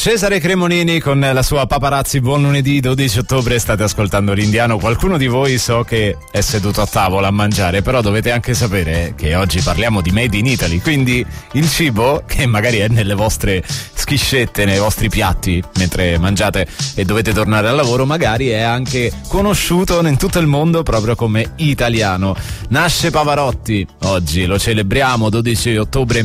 Cesare Cremonini con la sua Paparazzi. Buon lunedì 12 ottobre, state ascoltando l'Indiano. Qualcuno di voi so che è seduto a tavola a mangiare, però dovete anche sapere che oggi parliamo di Made in Italy, quindi il cibo che magari è nelle vostre schiscette, nei vostri piatti mentre mangiate e dovete tornare al lavoro, magari è anche conosciuto in tutto il mondo proprio come italiano. Nasce Pavarotti, oggi lo celebriamo, 12 ottobre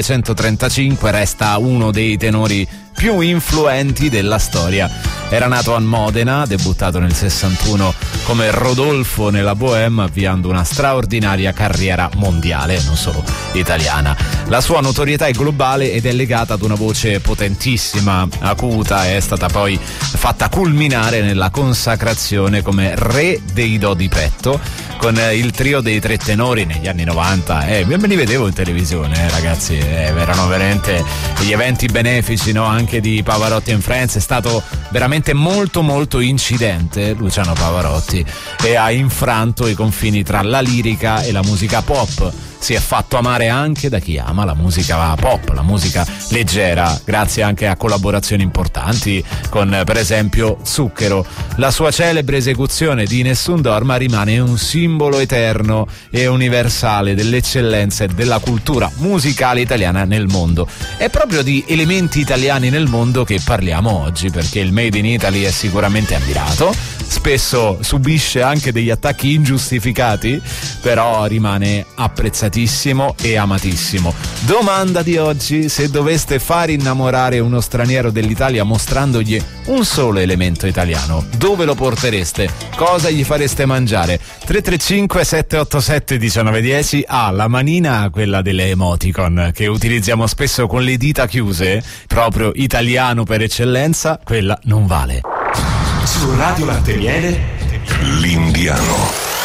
1935, resta uno dei tenori più influenti della storia. Era nato a Modena, debuttato nel 61 come Rodolfo nella Bohème, avviando una straordinaria carriera mondiale, non solo italiana. La sua notorietà è globale ed è legata ad una voce potentissima, acuta, e è stata poi fatta culminare nella consacrazione come re dei do di petto con il trio dei tre tenori negli anni 90. Me li vedevo in televisione, ragazzi, erano veramente gli eventi benefici, no? Anche di Pavarotti and Friends. È stato veramente molto molto incidente Luciano Pavarotti e ha infranto i confini tra la lirica e la musica pop. Si è fatto amare anche da chi ama la musica pop, la musica leggera, grazie anche a collaborazioni importanti con, per esempio, Zucchero. La sua celebre esecuzione di Nessun Dorma rimane un simbolo eterno e universale dell'eccellenza e della cultura musicale italiana nel mondo. È proprio di elementi italiani nel mondo che parliamo oggi, perché il Made in Italy è sicuramente ammirato, spesso subisce anche degli attacchi ingiustificati, però rimane apprezzatissimo e amatissimo. Domanda di oggi: se doveste far innamorare uno straniero dell'Italia mostrandogli un solo elemento italiano, dove lo portereste? Cosa gli fareste mangiare? 335 787 1910. La manina, quella delle emoticon che utilizziamo spesso con le dita chiuse, proprio italiano per eccellenza, quella non vale. Su Radio Latte Miele, l'Indiano.